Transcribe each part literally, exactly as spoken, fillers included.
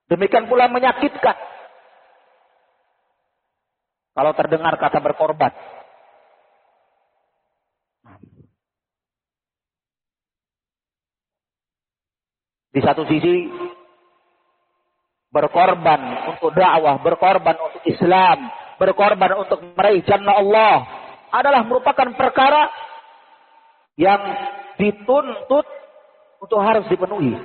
Demikian pula menyakitkan kalau terdengar kata berkorban. Di satu sisi berkorban untuk dakwah, berkorban untuk Islam, berkorban untuk meraih jannah Allah adalah merupakan perkara yang dituntut untuk harus dipenuhi.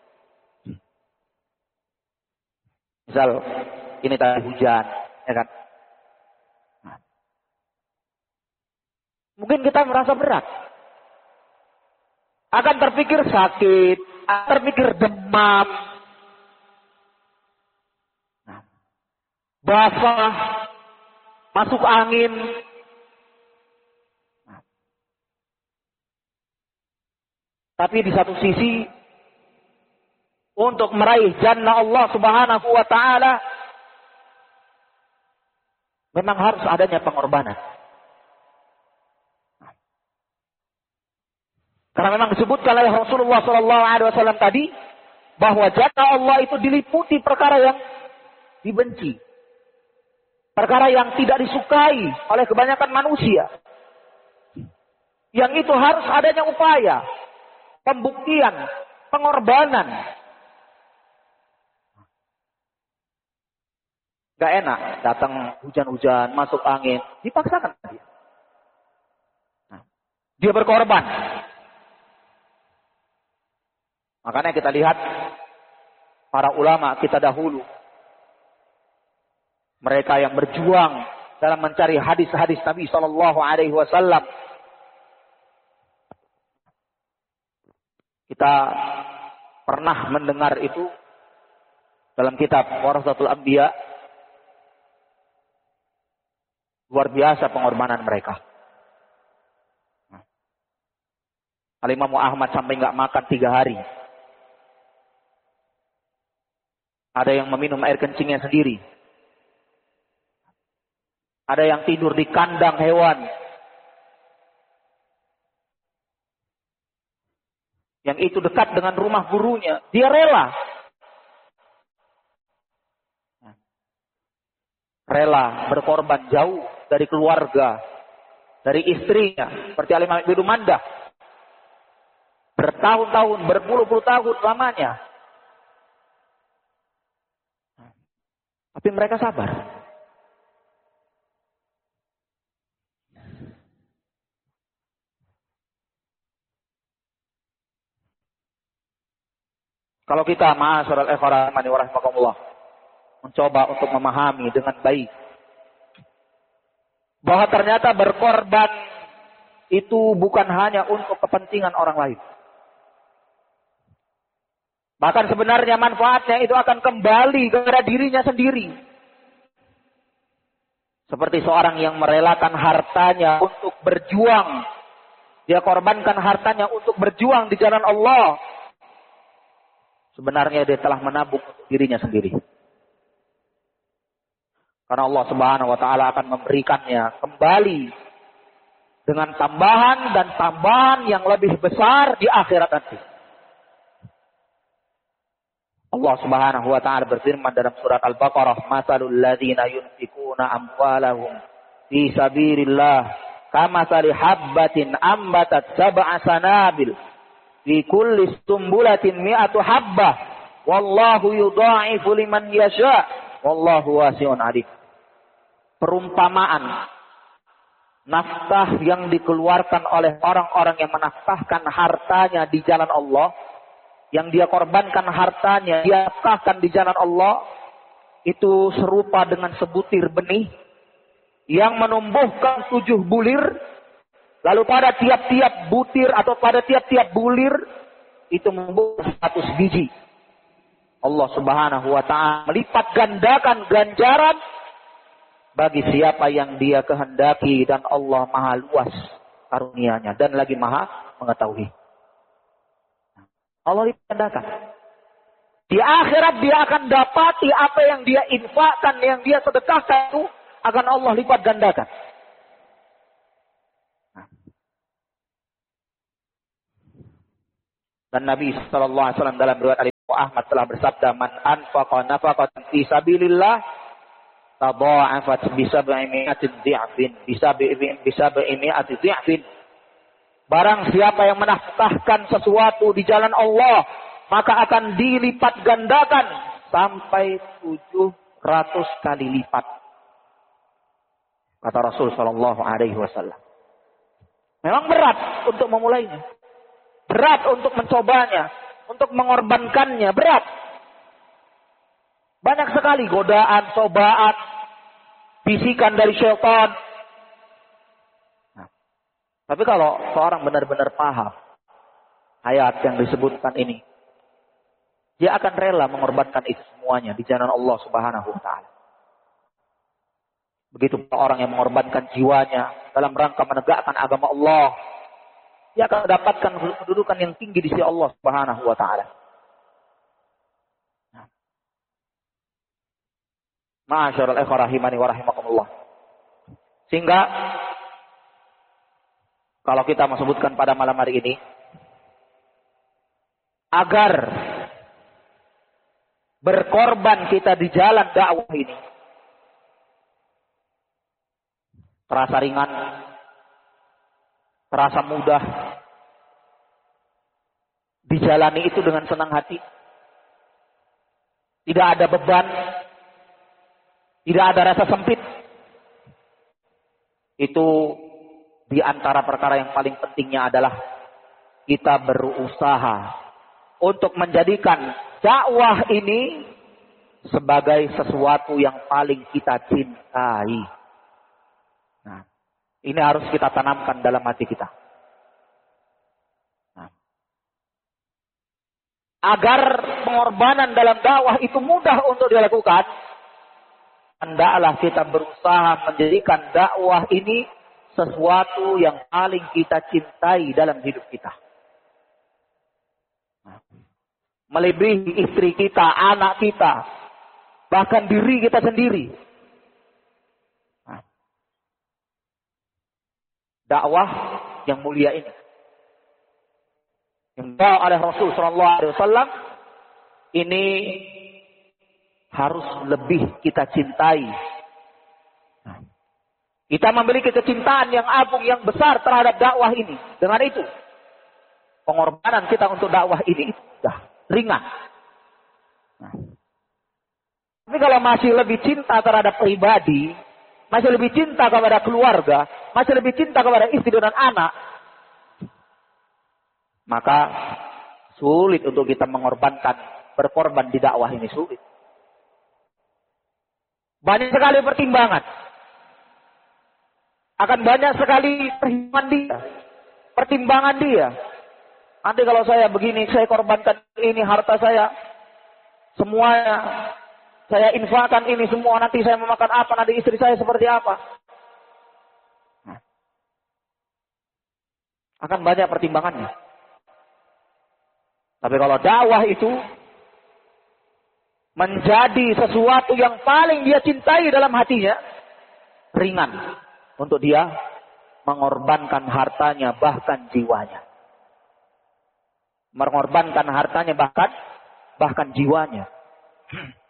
Misal ini tadi hujan, ya kan? Mungkin kita merasa berat. Akan terpikir sakit, akan terpikir demam, basah, masuk angin. Tapi di satu sisi, untuk meraih jannah Allah Subhanahu wa ta'ala, memang harus adanya pengorbanan. Karena memang disebutkan oleh Rasulullah shallallahu alaihi wasallam tadi, bahwa jannah Allah itu diliputi perkara yang dibenci. Perkara yang tidak disukai oleh kebanyakan manusia. Yang itu harus adanya upaya, pembuktian, pengorbanan. Gak enak datang hujan-hujan, masuk angin, dipaksakan dia. Nah, dia berkorban. Makanya kita lihat para ulama kita dahulu, mereka yang berjuang dalam mencari hadis-hadis Nabi Shallallahu Alaihi Wasallam. Kita pernah mendengar itu dalam kitab Warasatul Anbiya. Luar biasa pengorbanan mereka. Al-Imam Ahmad sampai nggak makan tiga hari. Ada yang meminum air kencingnya sendiri. Ada yang tidur di kandang hewan. Yang itu dekat dengan rumah gurunya. Dia rela. Rela berkorban jauh dari keluarga. Dari istrinya. Seperti Al-Imam Ibnu Mandah. Bertahun-tahun, berpuluh-puluh tahun lamanya. Tapi mereka sabar. Kalau kita ma'asyiral ikhwan rahimani wa rahimakumullah, mencoba untuk memahami dengan baik bahwa ternyata berkorban itu bukan hanya untuk kepentingan orang lain. Bahkan sebenarnya manfaatnya itu akan kembali kepada dirinya sendiri. Seperti seorang yang merelakan hartanya untuk berjuang. Dia korbankan hartanya untuk berjuang di jalan Allah. Sebenarnya dia telah menabung untuk dirinya sendiri. Karena Allah Subhanahu wa ta'ala akan memberikannya kembali dengan tambahan dan tambahan yang lebih besar di akhirat nanti. Allah Subhanahu wa ta'ala berfirman dalam surat Al-Baqarah, "Matsalul ladzina yunfikuna amwalahum fi sabilillah kamatsali habbatin ambatat sab'a sanabil fi kulli sumbulatin mi'atu habbah wallahu yudha'ifu liman yasha wallahu wasi'un 'alim." Perumpamaan nafkah yang dikeluarkan oleh orang-orang yang menafkahkan hartanya di jalan Allah, yang dia korbankan hartanya, dia nafkahkan di jalan Allah, itu serupa dengan sebutir benih yang menumbuhkan tujuh bulir, lalu pada tiap-tiap butir atau pada tiap-tiap bulir itu membuat seratus biji. Allah Subhanahu wa ta'ala melipat gandakan ganjaran bagi siapa yang dia kehendaki, dan Allah maha luas karunia-Nya dan lagi maha mengetahui. Allah lipat gandakan. Di akhirat dia akan dapati apa yang dia infakkan, yang dia sedekahkan itu akan Allah lipat gandakan. Dan Nabi sallallahu alaihi wasallam dalam riwayat Ahmad telah bersabda, "Man anfaqa nafaqatan fi sabilillah tadha'afat bi sab'i mi'atin dhi'fin, bisa bisa mi'ati dhi'fin." Barang siapa yang menafkahkan sesuatu di jalan Allah, maka akan dilipat gandakan sampai tujuh ratus kali lipat. Kata Rasul sallallahu alaihi wasallam. Memang berat untuk memulainya. Berat untuk mencobanya, untuk mengorbankannya, berat. Banyak sekali godaan, cobaan, bisikan dari syaitan. Nah, tapi kalau seorang benar-benar paham ayat yang disebutkan ini, dia akan rela mengorbankan itu semuanya di jalan Allah Subhanahu wa taala. Begitu orang yang mengorbankan jiwanya dalam rangka menegakkan agama Allah, dia akan mendapatkan kedudukan yang tinggi di sisi Allah Subhanahu wa taala. Ma'asyiral ikhwah rahimani wa rahimakumullah. Sehingga kalau kita menyebutkan pada malam hari ini, agar berkorban kita di jalan dakwah ini terasa ringan, terasa mudah, dijalani itu dengan senang hati, tidak ada beban, tidak ada rasa sempit. Itu di antara perkara yang paling pentingnya adalah kita berusaha untuk menjadikan dakwah ini sebagai sesuatu yang paling kita cintai. Nah, ini harus kita tanamkan dalam hati kita. Nah, agar pengorbanan dalam dakwah itu mudah untuk dilakukan, hendaklah kita berusaha menjadikan dakwah ini sesuatu yang paling kita cintai dalam hidup kita. Nah, melebihi istri kita, anak kita, bahkan diri kita sendiri. Nah, dakwah yang mulia ini, yang dibawa oleh Rasul Sallallahu Alaihi Wasallam, ini harus lebih kita cintai. Nah, kita memiliki kecintaan yang agung, yang besar terhadap dakwah ini. Dengan itu, pengorbanan kita untuk dakwah ini sudah ringan. Nah, tapi kalau masih lebih cinta terhadap pribadi, masih lebih cinta kepada keluarga, masih lebih cinta kepada istri dan anak, maka sulit untuk kita mengorbankan, berkorban di dakwah ini sulit. Banyak sekali pertimbangan. Akan banyak sekali perhitungan dia, pertimbangan dia. Nanti kalau saya begini, saya korbankan ini, harta saya, semuanya saya infakkan ini semua, nanti saya memakan apa, nanti istri saya seperti apa. Nah, akan banyak pertimbangannya. Tapi kalau dakwah itu menjadi sesuatu yang paling dia cintai dalam hatinya, ringan untuk dia mengorbankan hartanya, bahkan jiwanya. Mengorbankan hartanya, bahkan bahkan jiwanya.